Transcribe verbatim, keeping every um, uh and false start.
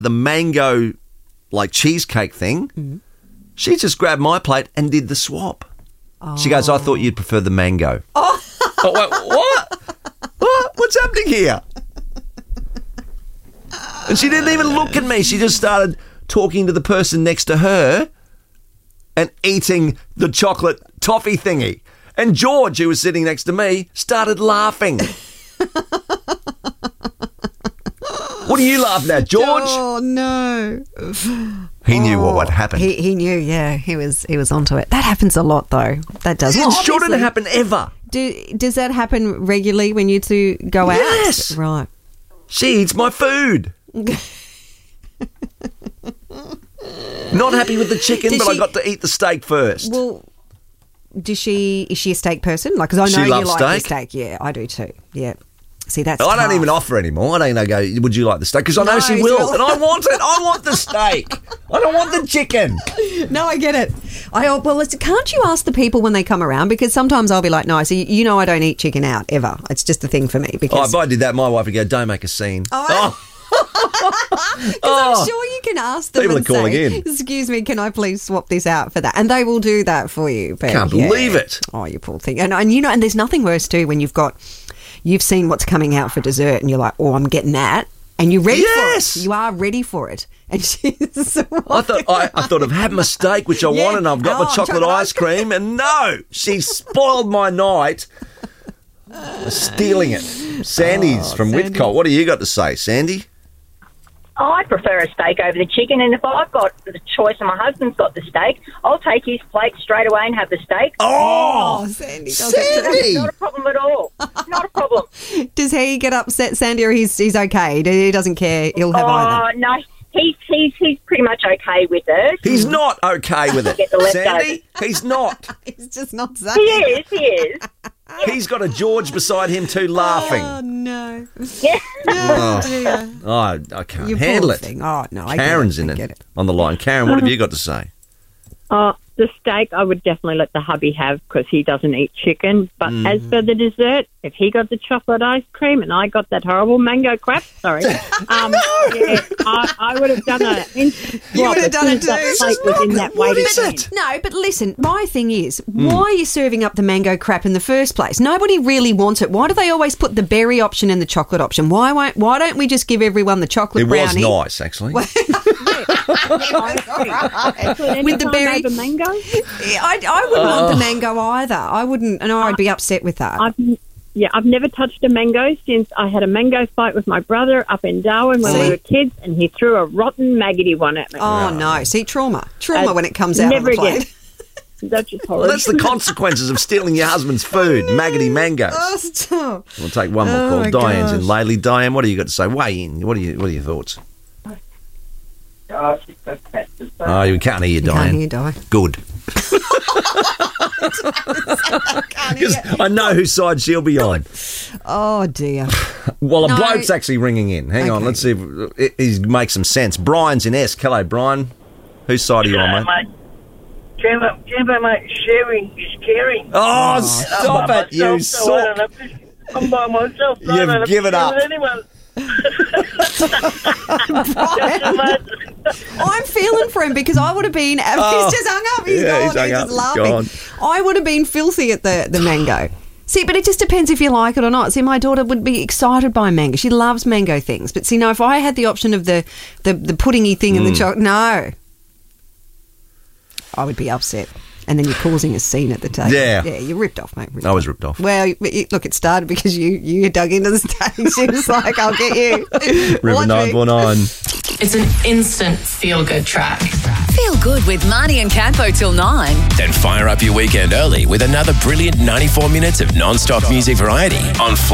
the mango, like, cheesecake thing, mm-hmm. she just grabbed my plate and did the swap. Oh. She goes, I thought you'd prefer the mango. Oh, oh wait, what? What? What's happening here? And she didn't even look at me. She just started talking to the person next to her and eating the chocolate toffee thingy. And George, who was sitting next to me, started laughing. What are you laughing at, George? Oh, no. He knew oh, what would happen. He, he knew, yeah. He was he was onto it. That happens a lot, though. That does. It Well, shouldn't happen ever. Do, does that happen regularly when you two go out? Yes. Right. She eats my food. Not happy with the chicken, Does but she, I got to eat the steak first. Well, does she? Is she a steak person? Like, because I know She you loves like steak. your steak. Yeah, I do too. Yeah. See, that's. I don't tough. even offer anymore. I don't even go, would you like the steak? Because I know No, she she will. will. And I want it. I want the steak. I don't want the chicken. No, I get it. I well, listen, can't you ask the people when they come around? Because sometimes I'll be like, no, so you, you know I don't eat chicken out ever. It's just a thing for me. Because Oh, if I did that, my wife would go, don't make a scene. Oh, Oh. Because Oh. I'm sure you can ask them People and are calling say, in. excuse me, can I please swap this out for that? And they will do that for you. But Can't yeah. believe it. Oh, you poor thing. And, and you know, and there's nothing worse too when you've got, you've seen what's coming out for dessert and you're like, oh, I'm getting that. And you're ready Yes. for it. You are ready for it. And she's I thought I, I thought I've had my steak, which I Yeah. wanted, and I've got Oh, my chocolate chocolate ice ice cream, and no, she spoiled my night by stealing it. Sandy's Oh, from Sandy. Whitcote. What do you got to say, Sandy? I prefer a steak over the chicken, and if I've got the choice and my husband's got the steak, I'll take his plate straight away and have the steak. Oh, Oh, Sandy. does it. Sandy! Not a problem at all. Not a problem. Does he get upset, Sandy, or he's, he's okay? He doesn't care. He'll have Oh, either. no, he's, he's, he's pretty much okay with it. He's not okay with it, Get the leftovers. Sandy. He's not. He's just not saying. He is, he is. He's got a George beside him too, laughing. Oh, no. Yeah. Oh, dear. Oh, I, I can't You handle poor it. thing. Oh, no, I get Karen's it. in I it, get it. on the line. Karen, what have you got to say? Oh, the steak I would definitely let the hubby have because he doesn't eat chicken. But Mm. as for the dessert, if he got the chocolate ice cream and I got that horrible mango crap, sorry, um, yeah, I, I would have done a instant You swap would have as done soon it as that too. plate was in that What waiting is room. it? No, but listen, my thing is, Hmm. why are you serving up the mango crap in the first place? Nobody really wants it. Why do they always put the berry option and the chocolate option? Why won't? Why don't we just give everyone the chocolate It was brownie? nice, actually. With the berry. Over mango? I, I wouldn't want the mango either. I wouldn't, and I'd be upset with that. I've, yeah, I've never touched a mango since I had a mango fight with my brother up in Darwin when See? we were kids, and he threw a rotten maggoty one at me. Oh no! See, trauma, trauma Uh, when it comes out on never the plate. again. That's just Well, horrible. that's the consequences of stealing your husband's food, maggoty mangoes. Oh, stop. We'll take one more Oh, call. my Diane's in gosh. Laley. Diane, what do you got to say? Weigh in. What are you? What are your thoughts? Oh, you can't hear you, Can't Diane. hear die. Good. Because I know whose side she'll be on. Oh dear. Well, a No. bloke's actually ringing in. Hang on, Okay. let's see if it, it makes some sense. Brian's in Esk. Hello, Brian. Whose side are you on, mate? Jimbo, Jimbo, mate, sharing is caring. Oh, I'm stop by it, you myself, so I sock. don't have to- I'm by myself. so I You've don't have to given share up. with anyone. I'm feeling for him because I would have been. Oh. He's just hung up. He's Yeah, gone. he's hung He's up. just He's laughing. gone. I would have been filthy at the, the mango. See, but it just depends if you like it or not. See, my daughter would be excited by mango. She loves mango things. But see, no, if I had the option of the the, the puddingy thing and the Mm. chocolate, no, I would be upset. And then you're causing a scene at the table. Yeah. Yeah, you're ripped off, mate. Ripped I was ripped off. Well, you- you- look, it started because you, you dug into the steak. She was like, I'll get you. River Watch me. nine four nine. It's an instant feel-good track. Feel good with Marnie and Campo till nine. Then fire up your weekend early with another brilliant ninety-four minutes of non-stop music variety on